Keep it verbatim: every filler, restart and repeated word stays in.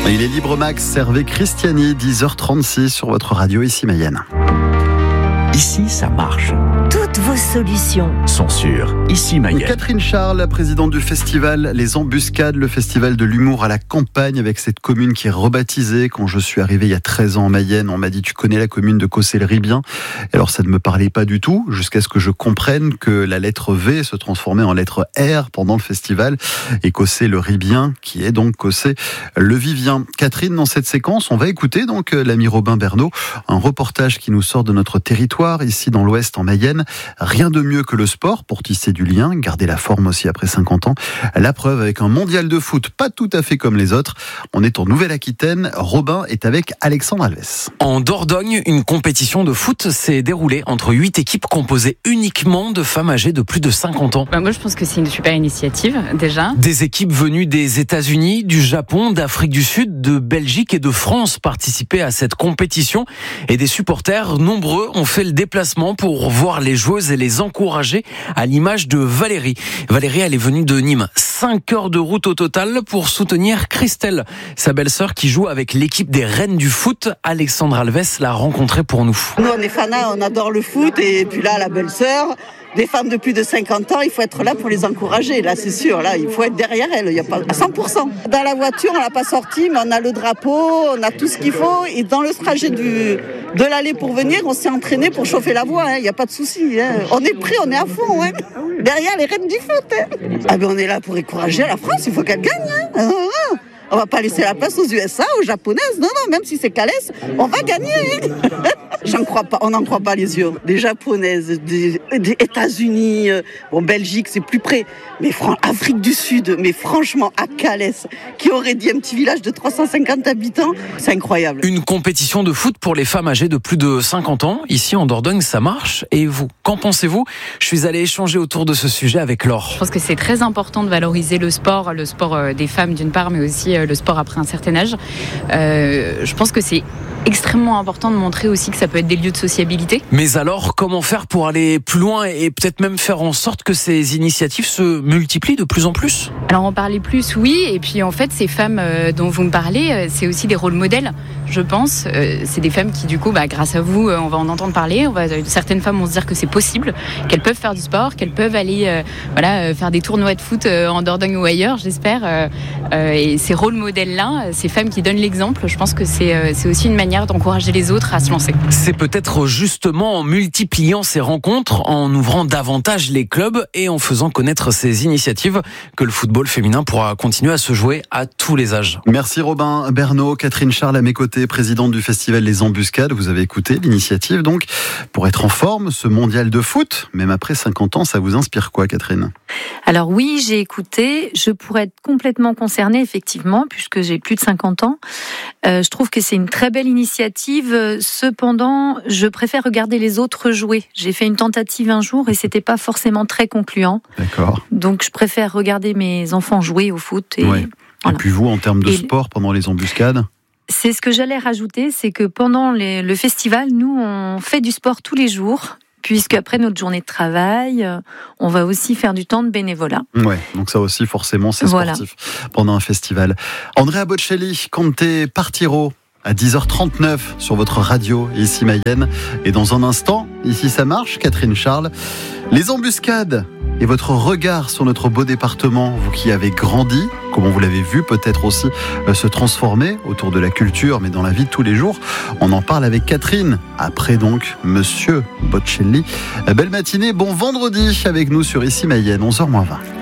Il est libre Max, Hervé Christiani, dix heures trente-six sur votre radio ici Mayenne. Ici, ça marche. Toutes vos solutions sont sur Ici Mayenne. Catherine Charles, la présidente du festival Les Embuscades, le festival de l'humour à la campagne, avec cette commune qui est rebaptisée. Quand je suis arrivé il y a treize ans en Mayenne, on m'a dit tu connais la commune de Cossé-le-Ribien. Alors ça ne me parlait pas du tout, jusqu'à ce que je comprenne que la lettre V se transformait en lettre R pendant le festival. Et Cossé-le-Ribien, qui est donc Cossé-le-Vivien. Catherine, dans cette séquence, on va écouter donc l'ami Robin Bernot, un reportage qui nous sort de notre territoire, ici dans l'Ouest en Mayenne. Rien de mieux que le sport pour tisser du lien, garder la forme aussi après cinquante ans. La preuve avec un mondial de foot pas tout à fait comme les autres. On est en Nouvelle-Aquitaine. Robin est avec Alexandre Alves. En Dordogne, une compétition de foot s'est déroulée entre huit équipes composées uniquement de femmes âgées de plus de cinquante ans. Bah moi, je pense que c'est une super initiative, déjà. Des équipes venues des États-Unis, du Japon, d'Afrique du Sud, de Belgique et de France participaient à cette compétition. Et des supporters nombreux ont fait le déplacement pour voir les joueuses et les encourager, à l'image de Valérie. Valérie, elle est venue de Nîmes. cinq heures de route au total pour soutenir Christelle, sa belle-sœur qui joue avec l'équipe des Reines du foot. Alexandre Alves l'a rencontrée pour nous. Nous, on est fanats, on adore le foot. Et puis là, la belle-sœur, des femmes de plus de cinquante ans, il faut être là pour les encourager. Là, c'est sûr, là, il faut être derrière elles. Il y a pas à cent pour cent. Dans la voiture, on l'a pas sortie, mais on a le drapeau, on a tout ce qu'il faut. Et dans le trajet du, de l'aller pour venir, on s'est entraîné pour chauffer la voie. Hein. Il n'y a pas de souci. Hein. On est prêt, on est à fond. Hein. Derrière les Reines du foot. Hein. Ah ben, on est là pour encourager la France. Il faut qu'elle gagne. Hein. On va pas laisser la place aux U S A, aux Japonaises. Non, non, même si c'est Calès, on va gagner. J'en crois pas, on n'en croit pas les yeux. Des Japonaises, des, des États-Unis, bon, Belgique, c'est plus près. Mais fran- Afrique du Sud, mais franchement, à Calès, qui aurait dit un petit village de trois cent cinquante habitants, c'est incroyable. Une compétition de foot pour les femmes âgées de plus de cinquante ans. Ici, en Dordogne, ça marche. Et vous, qu'en pensez-vous ? Je suis allé échanger autour de ce sujet avec Laure. Je pense que c'est très important de valoriser le sport, le sport des femmes d'une part, mais aussi le sport après un certain âge. Euh, je pense que c'est extrêmement important de montrer aussi que ça peut être des lieux de sociabilité. Mais alors, comment faire pour aller plus loin et peut-être même faire en sorte que ces initiatives se multiplient de plus en plus ? Alors en parler plus, oui. Et puis en fait, ces femmes euh, dont vous me parlez, euh, c'est aussi des rôles modèles, je pense. Euh, c'est des femmes qui, du coup, bah, grâce à vous, euh, on va en entendre parler. On va, euh, certaines femmes vont se dire que c'est possible, qu'elles peuvent faire du sport, qu'elles peuvent aller euh, voilà, euh, faire des tournois de foot euh, en Dordogne ou ailleurs, j'espère. Euh, euh, et ces rôles modèles-là, ces femmes qui donnent l'exemple, je pense que c'est, euh, c'est aussi une manière d'encourager les autres à se lancer. C'est peut-être justement en multipliant ces rencontres, en ouvrant davantage les clubs et en faisant connaître ces initiatives que le football féminin pourra continuer à se jouer à tous les âges. Merci Robin Bernot, Catherine Charles à mes côtés, présidente du festival Les Embuscades. Vous avez écouté l'initiative donc pour être en forme, ce mondial de foot, même après cinquante ans, ça vous inspire quoi Catherine ? Alors oui, j'ai écouté, je pourrais être complètement concernée effectivement, puisque j'ai plus de cinquante ans. Euh, je trouve que c'est une très belle initiative, cependant, je préfère regarder les autres jouer. J'ai fait une tentative un jour et c'était pas forcément très concluant. D'accord. Donc je préfère regarder mes enfants jouer au foot. Et, ouais. voilà. Et puis vous, en termes de et sport, pendant les embuscades ? C'est ce que j'allais rajouter, c'est que pendant les, le festival, nous, on fait du sport tous les jours. Puisque après notre journée de travail, on va aussi faire du temps de bénévolat. Ouais, donc ça aussi, forcément, c'est voilà. sportif pendant un festival. Andrea Bocelli, Conte Partiro, à dix heures trente-neuf sur votre radio, ici Mayenne. Et dans un instant, ici ça marche, Catherine Charles, les embuscades et votre regard sur notre beau département, vous qui avez grandi, comment vous l'avez vu peut-être aussi euh, se transformer autour de la culture, mais dans la vie de tous les jours. On en parle avec Catherine. Après donc, Monsieur Bocelli. Belle matinée, bon vendredi avec nous sur Ici Mayenne, onze heures moins vingt.